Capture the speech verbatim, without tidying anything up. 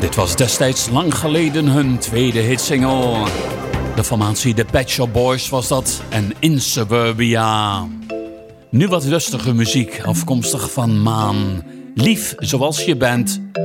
Dit was destijds lang geleden hun tweede hitsingle. De formatie The Pet Shop Boys was dat en In Suburbia. Nu wat rustige muziek afkomstig van Maan. Lief zoals je bent,